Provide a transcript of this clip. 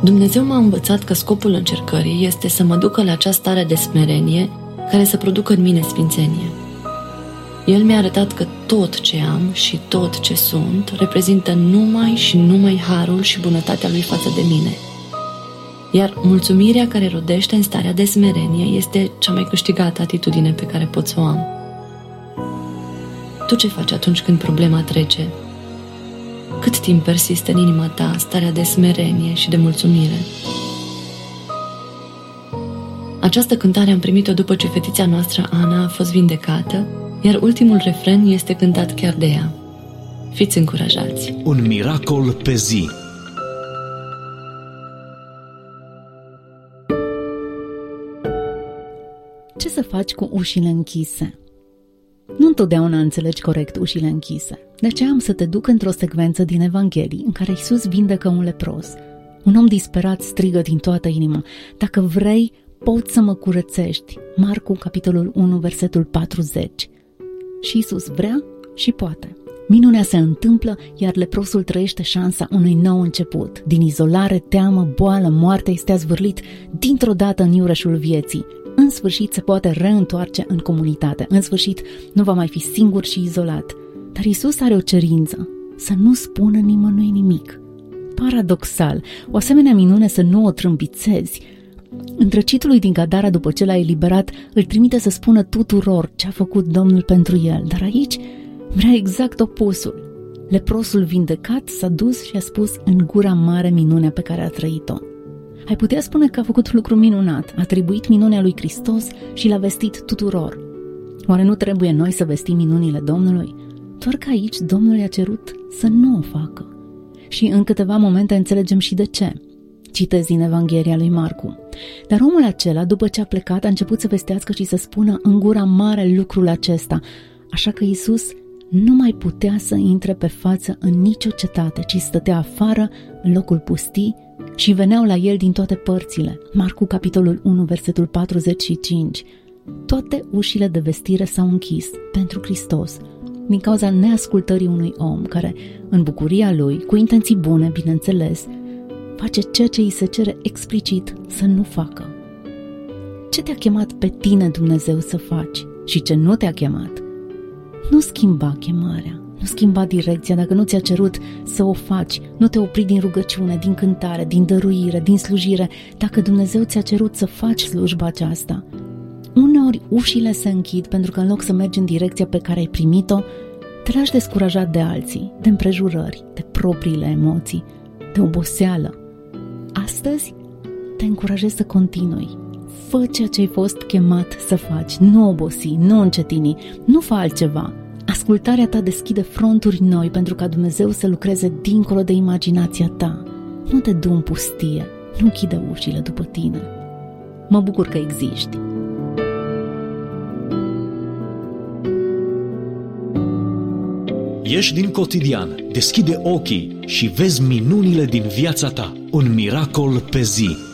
Dumnezeu m-a învățat că scopul încercării este să mă ducă la această stare de smerenie care să producă în mine sfințenie. El mi-a arătat că tot ce am și tot ce sunt reprezintă numai și numai harul și bunătatea lui față de mine. Iar mulțumirea care rodește în starea de smerenie este cea mai câștigată atitudine pe care pot să o am. Tu ce faci atunci când problema trece? Cât timp persistă în inima ta starea de smerenie și de mulțumire? Această cântare am primit-o după ce fetița noastră Ana a fost vindecată, iar ultimul refren este cântat chiar de ea. Fiți încurajați! Un miracol pe zi. Ce să faci cu ușile închise? Nu întotdeauna înțelegi corect ușile închise. De aceea am să te duc într-o secvență din Evanghelii în care Iisus vindecă un lepros. Un om disperat strigă din toată inima: dacă vrei, poți să mă curățești. Marcu, capitolul 1, versetul 40. Și Iisus vrea și poate. Minunea se întâmplă, iar leprosul trăiește șansa unui nou început. Din izolare, teamă, boală, moarte este zvârlit dintr-o dată în iureșul vieții. În sfârșit se poate reîntoarce în comunitate. În sfârșit nu va mai fi singur și izolat. Dar Iisus are o cerință: să nu spună nimănui nimic. Paradoxal, o asemenea minune să nu o trâmbițezi. Îndrăcitului din Gadara, după ce l-a eliberat, îl trimite să spună tuturor ce a făcut Domnul pentru el. Dar aici vrea exact opusul. Leprosul vindecat s-a dus și a spus în gura mare minunea pe care a trăit-o. Ai putea spune că a făcut lucru minunat, a atribuit minunea lui Hristos și l-a vestit tuturor. Oare nu trebuie noi să vestim minunile Domnului? Doar că aici Domnul i-a cerut să nu o facă. Și în câteva momente înțelegem și de ce. Citez din Evanghelia lui Marcu. Dar omul acela, după ce a plecat, a început să vestească și să spună în gura mare lucrul acesta. Așa că Iisus nu mai putea să intre pe față în nicio cetate, ci stătea afară, în locul pustii, și veneau la el din toate părțile. Marcu, capitolul 1, versetul 45. Toate ușile de vestire s-au închis pentru Hristos, din cauza neascultării unui om care, în bucuria lui, cu intenții bune, bineînțeles, face ceea ce îi se cere explicit să nu facă. Ce te-a chemat pe tine Dumnezeu să faci și ce nu te-a chemat? Nu schimba chemarea, nu schimba direcția dacă nu ți-a cerut să o faci, nu te opri din rugăciune, din cântare, din dăruire, din slujire, dacă Dumnezeu ți-a cerut să faci slujba aceasta. Uneori ușile se închid pentru că în loc să mergi în direcția pe care ai primit-o, te lași descurajat de alții, de împrejurări, de propriile emoții, de oboseală. Astăzi te încurajez să continui. Fă ceea ce ai fost chemat să faci, nu obosi, nu încetini, nu fă altceva. Ascultarea ta deschide fronturi noi pentru ca Dumnezeu să lucreze dincolo de imaginația ta. Nu te du în pustie, nu închide ușile după tine. Mă bucur că existi. Ieși din cotidian, deschide ochii și vezi minunile din viața ta. Un miracol pe zi.